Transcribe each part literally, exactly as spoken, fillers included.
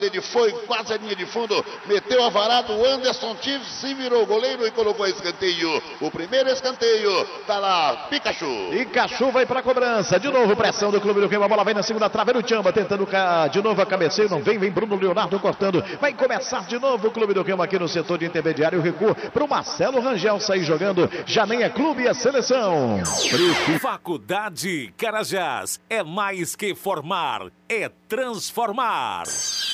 Ele foi quase a linha de fundo, meteu a varada, o Anderson Tive se virou goleiro e colocou escanteio. O primeiro escanteio, tá lá, Pikachu. Pikachu vai pra cobrança, de novo pressão do Clube do Remo, a bola vem na segunda trave, no Tchamba, tentando de novo a cabeceio, não vem, vem Bruno Leonardo cortando. Vai começar de novo o Clube do Remo aqui no setor de intermediário, o recuo pro Marcelo Rangel sair jogando, já nem é clube, é seleção. Faculdade Carajás, é mais que formar, é transformar.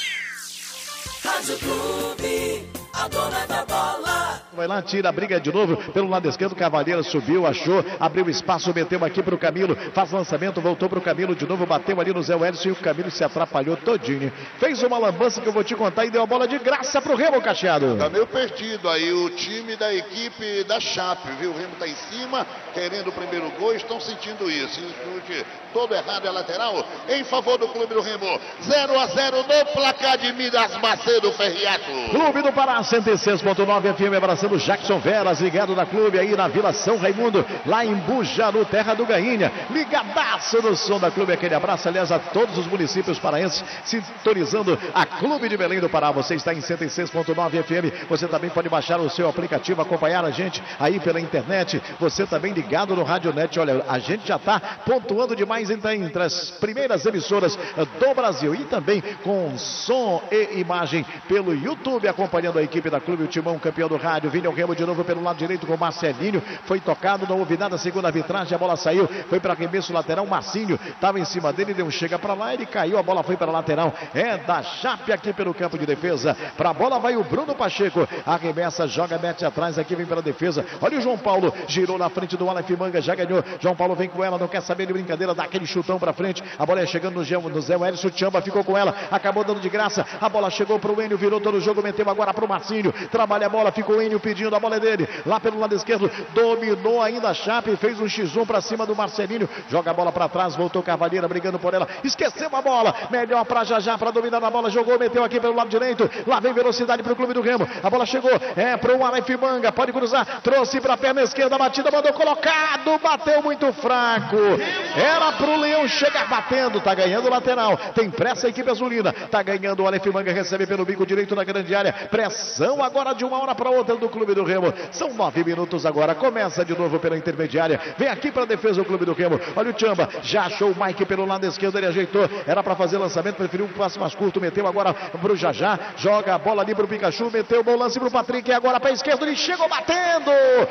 Rádio Clube, a dona da bola. Vai lá, tira a briga de novo pelo lado esquerdo, Cavalheira subiu, achou, abriu espaço, meteu aqui pro Camilo, faz lançamento, voltou pro Camilo de novo, bateu ali no Zé Wellison e o Camilo se atrapalhou todinho. Fez uma lambança que eu vou te contar e deu a bola de graça pro Remo, Cacheado. Tá meio perdido aí o time da equipe da Chape, viu? O Remo tá em cima, querendo o primeiro gol, estão sentindo isso. O chute todo errado é lateral, em favor do Clube do Remo. zero a zero no placar de Minas Macedo Ferriato. Clube do Pará, cento e seis ponto nove F M, abraçando Jackson Veras, ligado na clube aí na Vila São Raimundo, lá em Bujaru, terra do Gainha, ligadaço no som da clube, aquele abraço, aliás, a todos os municípios paraenses, sintonizando a Clube de Belém do Pará. Você está em cento e seis ponto nove F M, você também pode baixar o seu aplicativo, acompanhar a gente aí pela internet, você também ligado no Radionet. Olha, a gente já está pontuando demais entre, entre as primeiras emissoras do Brasil e também com som e imagem pelo YouTube, acompanhando a equipe da Clube, o Timão, campeão do rádio. Vini Remo de novo pelo lado direito com o Marcelinho, foi tocado, não houve nada, segunda arbitragem, a bola saiu, foi para arremesso lateral, Marcinho estava em cima dele, deu um chega para lá, ele caiu, a bola foi para a lateral, é da Chape aqui pelo campo de defesa, para a bola vai o Bruno Pacheco, arremessa, joga, mete atrás, aqui vem pela defesa, olha o João Paulo, girou na frente do Aleph Manga, já ganhou, João Paulo vem com ela, não quer saber de brincadeira, dá aquele chutão para frente, a bola é chegando no, Gê, no Zé Wellison, Tchamba ficou com ela, acabou dando de graça, a bola chegou para o Enio, virou todo o jogo, meteu agora para o Marcinho, trabalha a bola, ficou o Enio pedindo, a bola é dele, lá pelo lado esquerdo, dominou ainda a Chape, fez um xis um para cima do Marcelinho, joga a bola para trás, voltou Cavalheira brigando por ela, esqueceu a bola, melhor para Jajá, para dominar a bola, jogou, meteu aqui pelo lado direito, lá vem velocidade para o Clube do Remo, a bola chegou, é para o Aleph Manga, pode cruzar, trouxe para a perna esquerda, batida, mandou colocado, bateu muito fraco, era para o Leão chegar batendo, tá ganhando o lateral, tem pressa a equipe azulina, tá ganhando o Aleph Manga, recebe pelo bico direito na grande área, pressão agora de uma hora para outra do Clube do Remo, são nove minutos agora, começa de novo pela intermediária, vem aqui para a defesa do Clube do Remo, olha o Tchamba, já achou o Mike pelo lado esquerdo, ele ajeitou, era para fazer lançamento, preferiu um passe mais curto, meteu agora pro Jajá, joga a bola ali pro Pikachu, meteu o bom lance pro Patrick, e agora para a esquerda, ele chegou batendo,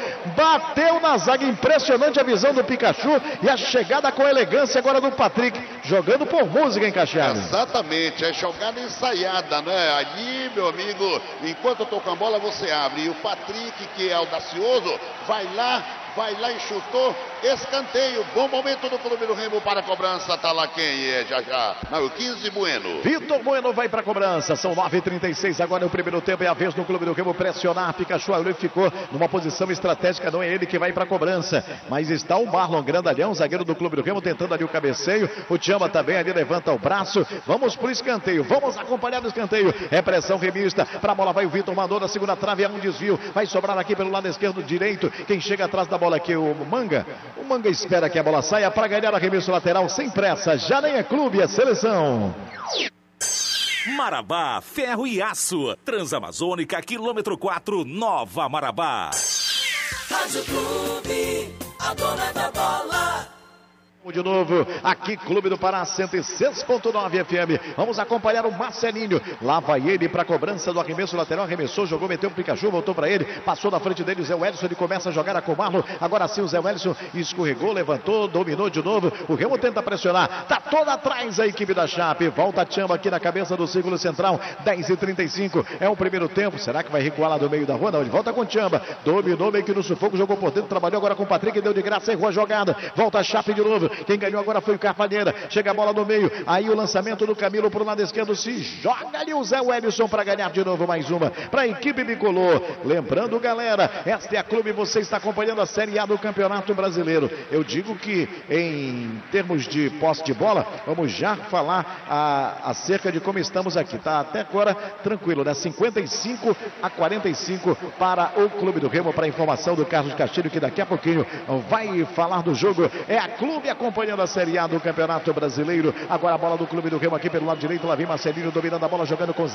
bateu na zaga, impressionante a visão do Pikachu, e a chegada com elegância agora do Patrick, jogando por música, encaixado. Exatamente, é jogada ensaiada, né? Ali, meu amigo, enquanto eu tô com a bola, você abre, e o Patrick, que é audacioso, vai lá, vai lá e chutou, escanteio, bom momento do Clube do Remo para a cobrança, tá lá quem é, já já, não, o quinze Bueno. Vitor Bueno vai para a cobrança, são nove e trinta e seis, agora é o primeiro tempo, é a vez do Clube do Remo pressionar, Pikachu, ele ficou numa posição estratégica, não é ele que vai para a cobrança, mas está o Marlon Grandalhão, zagueiro do Clube do Remo, tentando ali o cabeceio, o Tchamba também ali levanta o braço, vamos pro escanteio, vamos acompanhar o escanteio, é pressão remista, para a bola vai o Vitor, mandou na segunda trave, é um desvio, vai sobrar aqui pelo lado esquerdo, direito, quem chega atrás da bola aqui, o Manga, o Manga espera que a bola saia para ganhar arremesso lateral, sem pressa, já nem é clube, é seleção. Marabá, ferro e aço, Transamazônica, quilômetro quatro, Nova Marabá. Rádio Clube, a dona da bola. De novo, aqui Clube do Pará, cento e seis ponto nove F M, vamos acompanhar o Marcelinho, lá vai ele para a cobrança do arremesso lateral, arremessou, jogou, meteu um Pikachu, voltou para ele, passou na frente dele o Zé Wellison, ele começa a jogar a Comarlo, agora sim o Zé Wellison escorregou, levantou, dominou de novo, o Remo tenta pressionar, tá toda atrás a equipe da Chape, volta a Tchamba aqui na cabeça do círculo central, dez e trinta e cinco, é o primeiro tempo, será que vai recuar lá do meio da rua? Não, ele volta com Tchamba, dominou meio que no sufoco, jogou por dentro, trabalhou agora com o Patrick, deu de graça, errou a jogada, volta a Chape de novo, quem ganhou agora foi o Carvalheira, chega a bola no meio, aí o lançamento do Camilo pro lado esquerdo, se joga ali o Zé Wellison para ganhar de novo mais uma, para a equipe bicolor, lembrando galera, esta é a Clube, você está acompanhando a Série A do Campeonato Brasileiro, eu digo que em termos de posse de bola, vamos já falar a, acerca de como estamos aqui, tá até agora tranquilo, né, cinquenta e cinco a quarenta e cinco para o Clube do Remo, para a informação do Carlos Castilho, que daqui a pouquinho vai falar do jogo, é a Clube, a acompanhando a Série A do Campeonato Brasileiro. Agora a bola do Clube do Remo aqui pelo lado direito. Lá vem Marcelinho dominando a bola, jogando com